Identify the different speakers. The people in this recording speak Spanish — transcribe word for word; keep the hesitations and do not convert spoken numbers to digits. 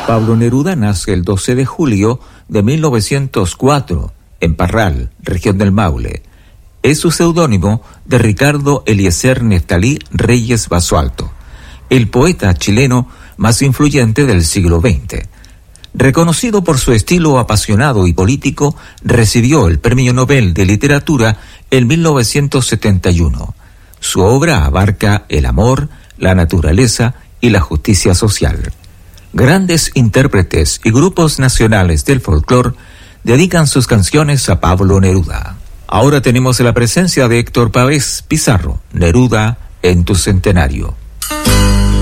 Speaker 1: Pablo Neruda nace el doce de julio de mil novecientos cuatro en Parral, región del Maule. Es su seudónimo de Ricardo Eliezer Neftalí Reyes Basualto, el poeta chileno más influyente del siglo veinte. Reconocido por su estilo apasionado y político, recibió el Premio Nobel de Literatura en mil novecientos setenta y uno. Su obra abarca el amor, la naturaleza y la justicia social. Grandes intérpretes y grupos nacionales del folclore dedican sus canciones a Pablo Neruda. Ahora tenemos la presencia de Héctor Pavés Pizarro, Neruda en tu centenario.